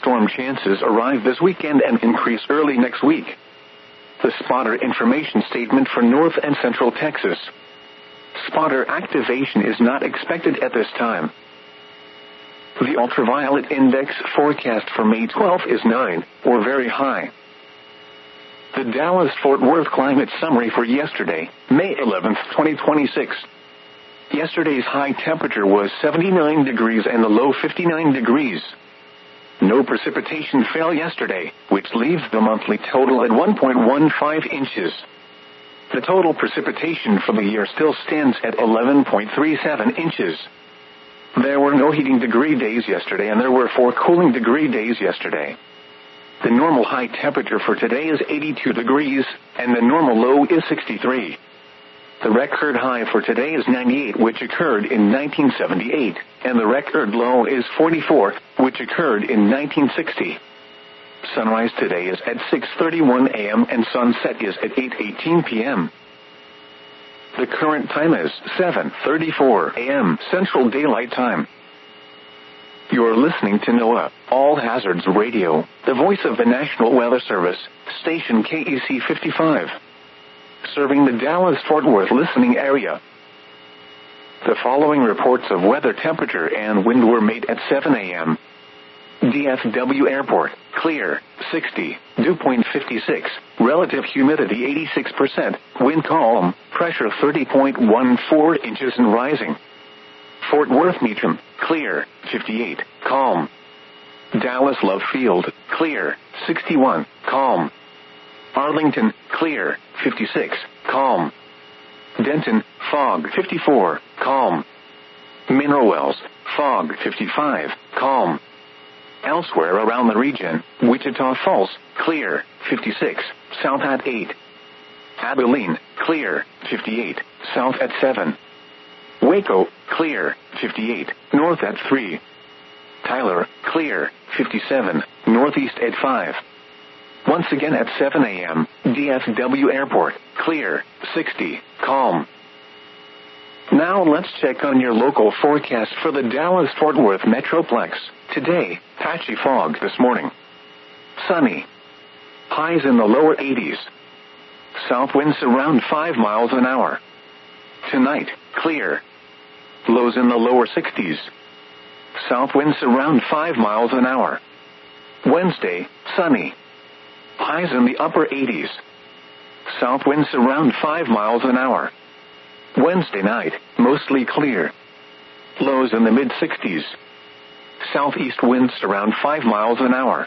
storm chances arrive this weekend and increase early next week. The spotter information statement for North and Central Texas. Spotter activation is not expected at this time. The ultraviolet index forecast for May 12th is 9, or very high. The Dallas-Fort Worth climate summary for yesterday, May 11th, 2026. Yesterday's high temperature was 79 degrees and the low 59 degrees. No precipitation fell yesterday, which leaves the monthly total at 1.15 inches. The total precipitation for the year still stands at 11.37 inches. There were no heating degree days yesterday and there were 4 cooling degree days yesterday. The normal high temperature for today is 82 degrees, and the normal low is 63. The record high for today is 98, which occurred in 1978, and the record low is 44, which occurred in 1960. Sunrise today is at 6:31 a.m. and sunset is at 8:18 p.m. The current time is 7:34 a.m. Central Daylight Time. You're listening to NOAA All Hazards Radio, the voice of the National Weather Service, station KEC 55. Serving the Dallas-Fort Worth listening area. The following reports of weather temperature and wind were made at 7 a.m. DFW Airport, clear, 60, dew point 56, relative humidity 86%, wind calm, pressure 30.14 inches and rising. Fort Worth Meacham, clear, 58, calm. Dallas Love Field, clear, 61, calm. Arlington, clear, 56, calm. Denton, fog, 54, calm. Mineral Wells, fog, 55, calm. Elsewhere around the region, Wichita Falls, clear, 56, south at 8. Abilene, clear, 58, south at 7. Waco, clear, 58, north at 3. Tyler, clear, 57, northeast at 5. Once again at 7 a.m., DFW Airport, clear, 60, calm. Now let's check on your local forecast for the Dallas-Fort Worth Metroplex. Today, patchy fog this morning. Sunny. Highs in the lower 80s. South winds around 5 miles an hour. Tonight, clear. Lows in the lower 60s. South winds around 5 miles an hour. Wednesday, sunny. Highs in the upper 80s. South winds around 5 miles an hour. Wednesday night, mostly clear. Lows in the mid-60s. Southeast winds around 5 miles an hour.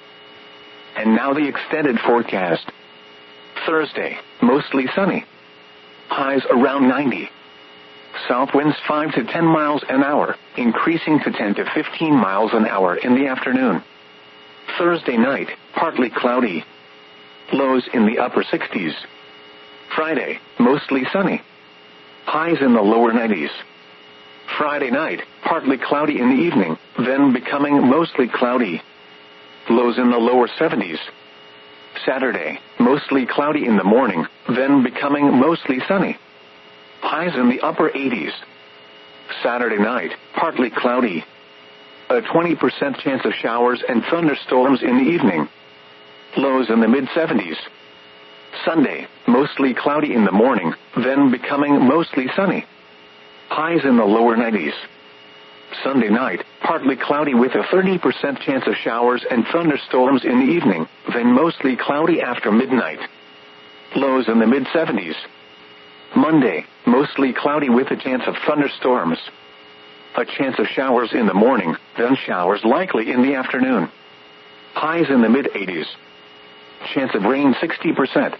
And now the extended forecast. Thursday, mostly sunny. Highs around 90. South winds 5 to 10 miles an hour, increasing to 10 to 15 miles an hour in the afternoon. Thursday night, partly cloudy. Lows in the upper 60s. Friday, mostly sunny. Highs in the lower 90s. Friday night, partly cloudy in the evening, then becoming mostly cloudy. Lows in the lower 70s. Saturday, mostly cloudy in the morning, then becoming mostly sunny. Highs in the upper 80s. Saturday night, partly cloudy. A 20% chance of showers and thunderstorms in the evening. Lows in the mid-70s. Sunday, mostly cloudy in the morning, then becoming mostly sunny. Highs in the lower 90s. Sunday night, partly cloudy with a 30% chance of showers and thunderstorms in the evening, then mostly cloudy after midnight. Lows in the mid-70s. Monday, mostly cloudy with a chance of thunderstorms. A chance of showers in the morning, then showers likely in the afternoon. Highs in the mid-80s. Chance of rain 60%.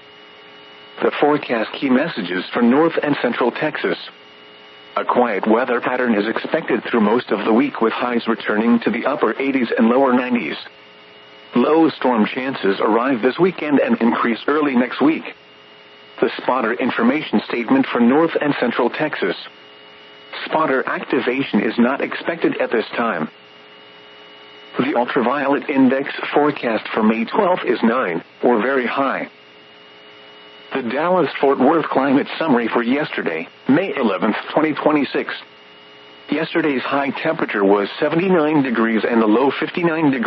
The forecast key messages for North and Central Texas. A quiet weather pattern is expected through most of the week with highs returning to the upper 80s and lower 90s. Low storm chances arrive this weekend and increase early next week. The spotter information statement for North and Central Texas. Spotter activation is not expected at this time. The ultraviolet index forecast for May 12th is 9, or very high. The Dallas-Fort Worth climate summary for yesterday, May 11th, 2026. Yesterday's high temperature was 79 degrees and the low 59 degrees.